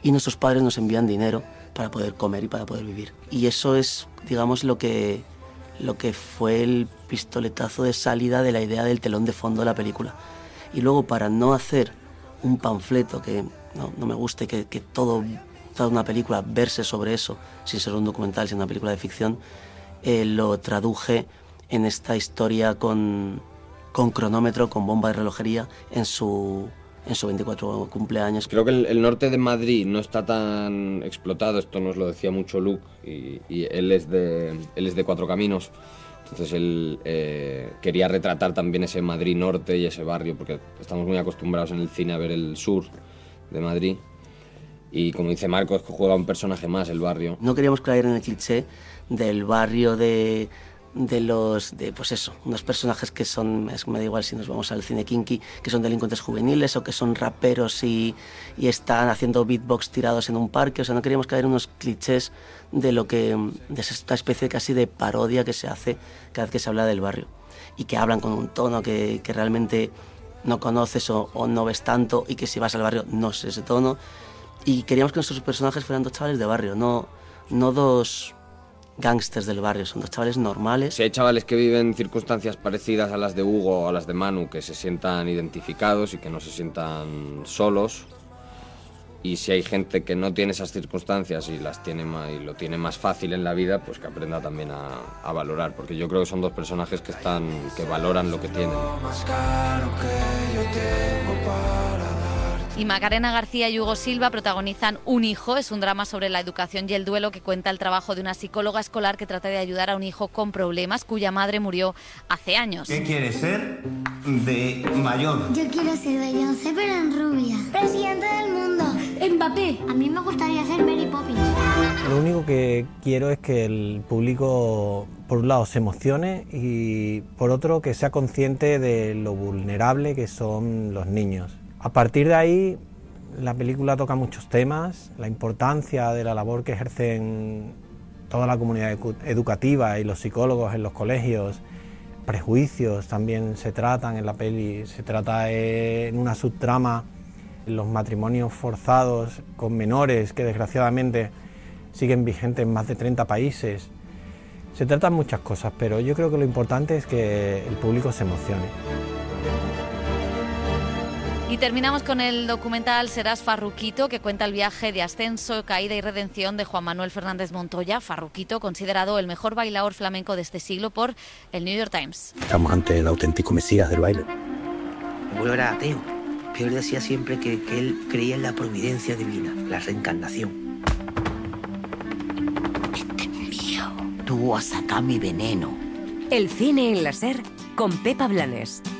y nuestros padres nos envían dinero para poder comer y para poder vivir. Y eso es, digamos, lo que fue el pistoletazo de salida de la idea del telón de fondo de la película. Y luego, para no hacer un panfleto que no me guste, que toda una película verse sobre eso, sin ser un documental, sino una película de ficción, lo traduje en esta historia con cronómetro, con bomba de relojería, en su 24 cumpleaños. Creo que el norte de Madrid no está tan explotado, esto nos lo decía mucho Luc, y él es de Cuatro Caminos, entonces él quería retratar también ese Madrid norte y ese barrio, porque estamos muy acostumbrados en el cine a ver el sur de Madrid, y como dice Marcos, que juega un personaje más el barrio. No queríamos caer en el cliché del barrio pues eso, unos personajes que son, me da igual si nos vamos al cine kinky, que son delincuentes juveniles o que son raperos y están haciendo beatbox tirados en un parque. O sea, no queríamos caer en unos clichés de esta especie casi de parodia que se hace cada vez que se habla del barrio, y que hablan con un tono que realmente no conoces o no ves tanto, y que si vas al barrio no es ese tono. Y queríamos que nuestros personajes fueran dos chavales de barrio, no dos gángsters del barrio, son dos chavales normales. Si hay chavales que viven circunstancias parecidas a las de Hugo o a las de Manu, que se sientan identificados y que no se sientan solos, y si hay gente que no tiene esas circunstancias y lo tiene más fácil en la vida, pues que aprenda también a valorar, porque yo creo que son dos personajes que valoran lo que tienen. Y Macarena García y Hugo Silva protagonizan Un hijo. Es un drama sobre la educación y el duelo que cuenta el trabajo de una psicóloga escolar que trata de ayudar a un hijo con problemas cuya madre murió hace años. ¿Qué quieres ser de mayor? Yo quiero ser Beyoncé, pero en rubia. Presidente del mundo. Mbappé. A mí me gustaría ser Mary Poppins. Lo único que quiero es que el público, por un lado, se emocione y por otro, que sea consciente de lo vulnerable que son los niños. A partir de ahí, la película toca muchos temas, la importancia de la labor que ejercen toda la comunidad educativa y los psicólogos en los colegios, prejuicios también se tratan en la peli, se trata en una subtrama los matrimonios forzados con menores que desgraciadamente siguen vigentes en más de 30 países. Se tratan muchas cosas, pero yo creo que lo importante es que el público se emocione. Y terminamos con el documental Serás Farruquito, que cuenta el viaje de ascenso, caída y redención de Juan Manuel Fernández Montoya. Farruquito, considerado el mejor bailador flamenco de este siglo por el New York Times. Estamos ante el auténtico mesías del baile. Mi abuelo era ateo, pero él decía siempre que él creía en la providencia divina, la reencarnación. Este es mío. Tú vas a sacar mi veneno. El cine en la SER con Pepa Blanes.